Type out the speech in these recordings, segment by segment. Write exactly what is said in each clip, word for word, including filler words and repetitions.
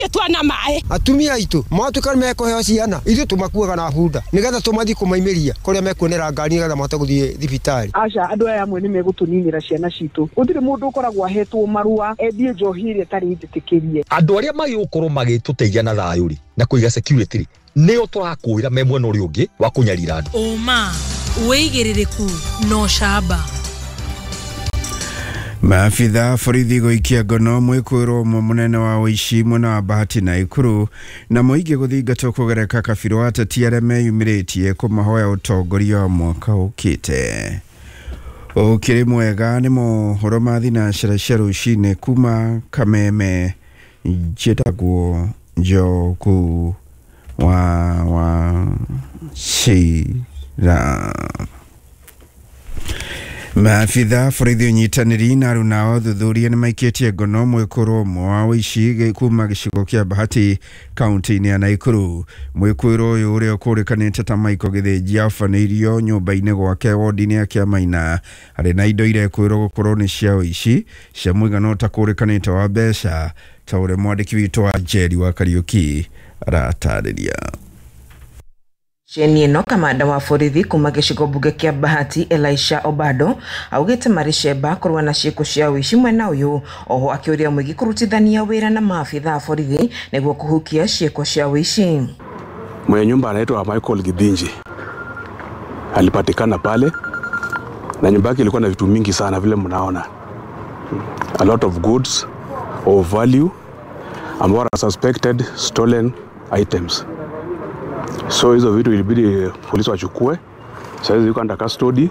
twana mae atumia itu matuka mekoheo ciana ithu tumakuaga na bunda nigetha tumathi kumaimeria kuria mekwonera ngari nigetha mate guthie thibitari aca andu aya amwe ni megutuninira ciana citu gutire mundu ukoragwo ahetwo marua endie njohire tari nditikirie andu aria magigukorwo magituteithia na thayu ri na kuiga security nio turakuira me mwena uri ungi wa kunyarira andu uma weigiririku no shaba Maafitha borithi guikia ngono mwikwiro munene wa uici mwena wa Bahati na Ikuru na muigi guthingatwo kugereka kabiro ateti aria meyumiritie kumahoya utongoria wa mwaka ukite. Ukiri mwega ni mohoro mathi na ciara rucine kuma Kameme njitagwo Njoku wa wa Shira. Maafitha borithi unyitaniri na runao thuthuria ni maikitie ngono mwikuru mwa uici kuma gicigo kia Bahati kaunti-ini ya Nakuru. Mwikuru uyu uria ukurikanite ta Michael Githinji afanirio nyumba-ini gwake wodi-ini ya Kiamaina ari na indo irekwirwo gukorwo ni cia uici cia muigana utakurikanite wa mbeca ta uria mwandiki witu wa Jerry wa Kariuki aratariria. Cheni ino kamanda wa borithi kuma gicigo bunge kia Bahati Elisha Obado augite maricemba kurwa na ciiko cia wici mwena uyu oho akiuria mwigi kurutithania wira na maafitha borithi niguo kuhukia ciiko cia wici. Mwenye nyumba anaitwa Michael Githinji alipatikana pale na nyumba yake ilikuwa na vitu mingi sana vile mnaona, a lot of goods of value ambao are suspected stolen items. So hizo vitu ilibidi polisi wachukue. Sasa ziko under custody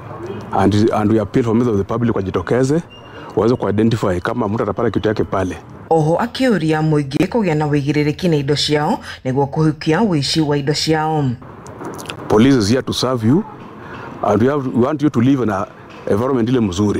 and and we appeal for members of the public wajitokeze waweze ku identify kama mtu atapata kitu yake pale. Oho akiuria muigi kugia na wigiririki na indo ciao niguo kuhukia wici wa indo ciao. Police is here to serve you and we, have, we want you to live in a environment ile mzuri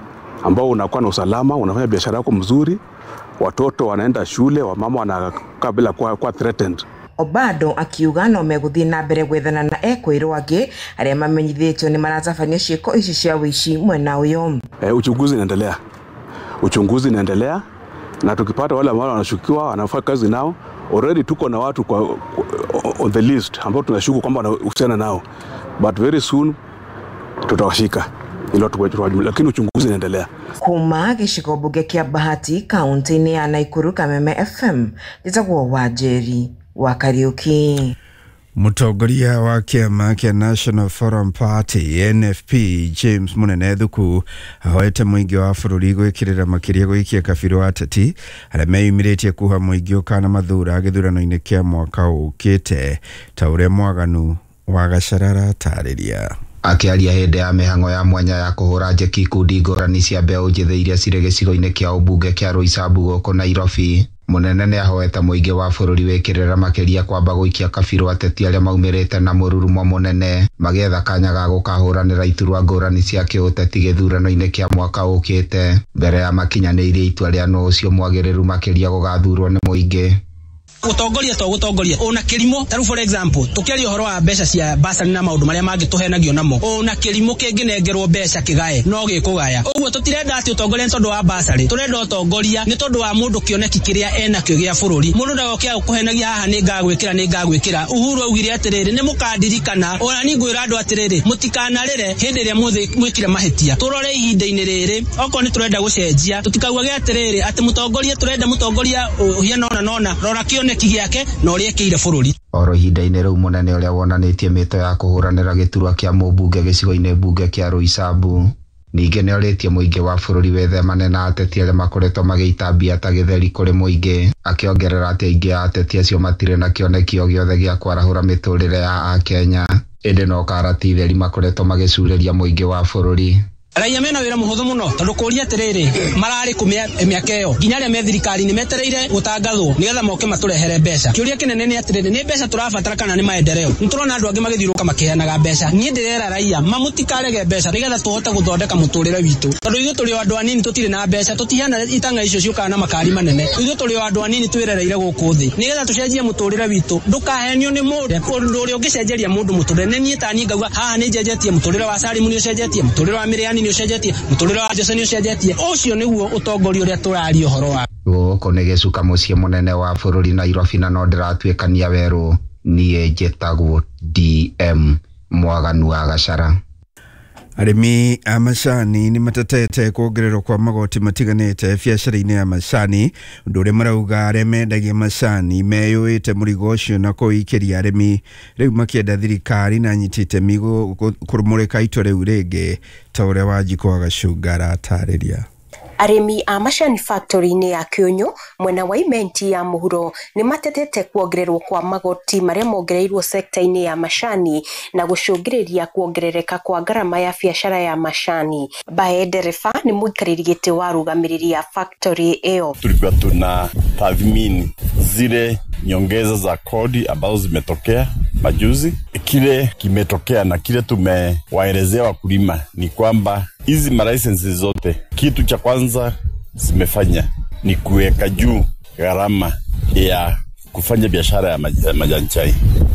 ambao unakuwa na usalama, unafanya biashara yako mzuri, watoto wanaenda shule, wamama wanakaa bila kuwa, kuwa threatened. Obado akiuga no meguthi na mbere gwethana na ekwirwo angi aria mamenyithitio ni maratabania ciiko ici cia wici mwena uyu. Eh, uchunguzi unaendelea. Uchunguzi unaendelea na tukipata wale ambao wanashukiwa wanafanya kazi nao, already tuko na watu kwa, kwa on the list ambao tunashuku kwamba wanahusiana nao, but very soon tutawashika ilo tuwajua, lakini uchunguzi unaendelea. Kuma gicigo bunge kia Bahati kaunti-ini ya Nakuru, Kameme F M njitagwo wa Jerry wa Kariuki. Mutongoria wa kiama kia National Forum Party N F P James Munene Thuku ahoete muingi wa bururi gwikirira makiria gwikia kabiro ateti aria meyumiritie kuha muingi ukana mathura githurano-ini kia mwaka ukite ta uria mwaganu wa Gacarara tariria. Akiaria hende ya mihango ya mwanya ya kuhura njeki ikundi ngurani cia mbeũ njĩthĩ iria cirĩ gĩcigo-inĩ kia ũmbunge kia Roysambu gũkũ Nairobi. Munene ni ahoeta muingi wa bururi wikirira makiria kwamba guikia kabiro ateti aria maumirite na mururumo munene magietha kanya ga gukahuranira iturwa ngurani cia kiuteti githurano-ini kia mwaka ukite mbere ya makinyanirie itua ria no ucio mwagiriru makiria gugathurwo ni muingi. Utongoria to gutongoria ona kirimo taru for example tukiaria uhoro wa mbeca cia basari na maundu maria mangituhenagio namo ona kirimo kinginengerwo mbeca kigae no gikugaya uguo tutirenda ati utongoria ni tondu wa basari turenda utongoria ni tondu wa mundu kioneki kiria ena kio gia bururi mundu ndagokia gukuhenagia haha ni ngagwikira ni ngagwikira Uhuru augire atiriri ni mukandirikana ona ni ngwira andu atiriri mutikanarire hindi ria muthi mwikire mahitia turore ihinda-ini riri oko ni turenda gucenjia tutikauga atiriri ati mutongoria turenda mutongoria hiana ona nona rora kio neki giake no riekeire bururi. Oro ihinda-ini riu munene uria wonanitie mito ya kuhuranira giturwa kia mubunge gicigo-ini bunge kia Roysambu ninge ni oritie muingi wa bururi wethemane na ateti aria makoretwo magiitambia ta githeri kuri muingi akiongerera ati aingi ateti acio matire na kionekio giothe gia kwarahura miturire ya Akenya indi no karati theri makoretwo magicuriria muingi wa bururi. Raia mena wira muhuthu muno tondu kuria atiriri marari kumia miaka iyo nginya ria me thirikari ni metereire gutangathwo nigetha moke maturehere mbeca. Kiuria kinene ni atiriri ni mbeca turabatara kana ni maendeleo. Niturona andu angi magithiuruka makiheanaga mbeca. Nie ndirera raia mamutikarege mbeca nigetha tuhote guthondeka muturire witu tondu ithu turi andu anini tutire na mbeca tutihana itanga icio ciukaga na makari manene. Ithu turi andu anini twirereire guku thi nigetha tucenjie muturire witu ndukahenio ni mundu undu uri ungicenjeria mundu muturire ni nie tani ngauga haha ni njenjetie muturire wa Salimu ni ucenjetie muturire wa Miriani ni ucenjetie muturire wa Jose ni ucenjetie ucio niguo utongoria uria turari uhoro wa guku ni gicuka mucii munene wa bururi Nairobi na no ndiratwikania weru nie njitagwo D M Mwaganu wa Gacara. Arimi a macani ni matatete kuongererwo kwa magoti matiganite biacara-inĩ ya macani ũndũ ũrĩa marauga arĩa mendagia macani meyũĩte mũrigo ũcio na kũũikĩria arĩmi rĩu makĩenda thirikari na anyiti itemi kũrũmũrĩka itua rĩu rĩngĩ ta ũrĩa Wanjikũ wa Gacunga aratarĩria. Arimi a macani factory-inĩ ya Kĩũnyũ mwena wa Imenti ya mũhuro ni matetete kuongererwo kwa magoti marĩa mongereirwo sekta-inĩ ya macani na gũcũngĩrĩria kuongerereka kwa gharama ya biacara ya macani. Bae Ndereba ni mũikarĩri gĩtĩ wa rũgamĩrĩri ya factory ĩyo. Tulikuwa tuna tathmini zile nyongeza za kodi ambazo zimetokea majuzi. Kile kimetokea na kile tumewaelezea wakulima ni kwamba hizi malicenses zote, kitu cha kwanza zimefanya ni kuweka juu gharama ya kufanya biashara ya majani chai.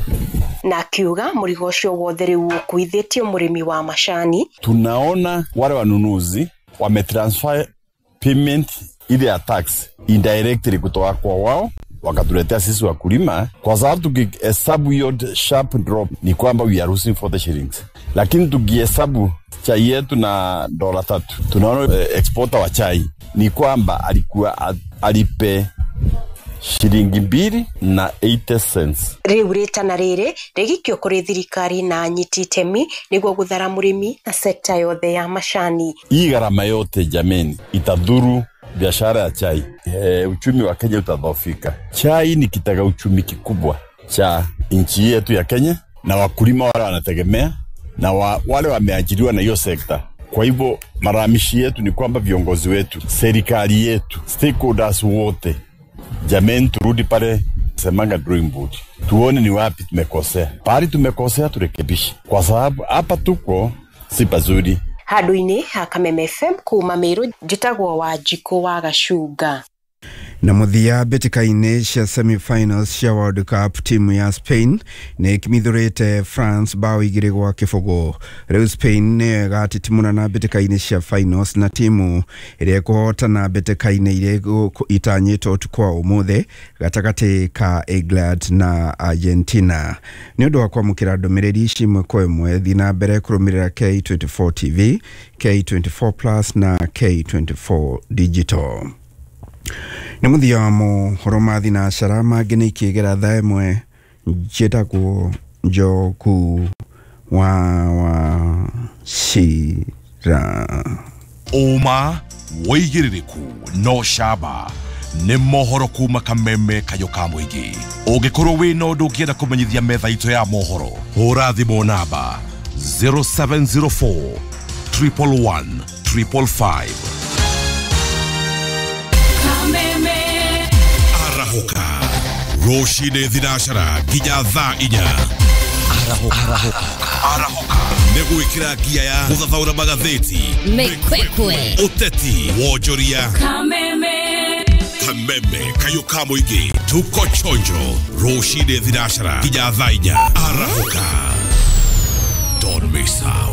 Na kiuga mũrigo ũcio wothe rĩu ũkuithĩtio mũrĩmi wa macani. Tunaona wale wanunuzi wametransfer payment ile ya tax indirectly kutoka kwa wao wakatuletea sisi wakulima, kwa sababu tukihesabu hiyo sharp drop ni kwamba we are losing forty shillings. Lakini tukihesabu chai yetu na dola tatu, tunaona eh, exporter wa chai ni kwamba alikuwa alipe shilingi mbili na eighty cents. Riu ritana riri rigikio kuri thirikari na anyiti itemi niguo guthara murimi na sekta yothe ya macani. Hii gharama yote jameni itadhuru biashara ya chai. E, uchumi wa Kenya utadhoofika. Chai ni kitega uchumi kikubwa cha nchi yetu ya Kenya na wakulima wale wanategemea na wa, wale wameajiriwa na hiyo sekta. Kwa hivyo maramishi yetu ni kwamba viongozi wetu, serikali yetu, stakeholders wote, jameni turudi pale semanga drawing board. Tuone ni wapi tumekosea. Pali tumekosea turekebishe. Kwa sababu hapa tuko si pazuri. Handu-inĩ ha Kameme F M kuma Meru njĩtagwo Wanjikũ wa Gacunga. Na muthia mbĩtĩka-inĩ cia semi-finals cia World Cup timu ya Spain nĩ ĩkĩmithũrĩte France bao igĩrĩ gwa kĩbũgũ. Rĩu Spain nĩ ĩgatitimũra na mbĩtĩka-inĩ cia finals na timu ĩrĩa ĩkũhotana mbĩtĩka-inĩ iria itanyĩtwo ũtukũ wa ũmũthĩ gatagatĩ ka England na Argentina. Nĩ ũndũ wa kwamũkĩra ndũmĩrĩri ici ĩmwe kwa ĩmwe thiĩ na mbere kũrũmĩrĩra K twenty-four T V, K twenty-four plus na K twenty-four Digital. Nĩ mũthia wa mohoro ma thinacara mangĩ nĩ ikĩgera thaa ĩmwe njĩtagwo Njoku wa wa Cira. Ũma wĩigĩrĩrĩku no camba nĩ mohoro kuma Kameme kayo ka mũingĩ. Ũngĩkorwo wĩ na ũndũ ũngĩenda kũmenyithia metha itũ ya mohoro, hũra thimũ namba zero seven zero four, one one one, five five five. Arahoka Roshine Thinacara nginya thaa inya. Arahoka Arahoka Negwĩkĩra ngia ya gũthathaũra magathĩti, mĩkwekwe, ũteti, wonjoria. Kameme Kameme kayo ka mũingĩ tuko chonjo. Roshine Thinacara nginya thaa inya. Arahoka Don't miss out.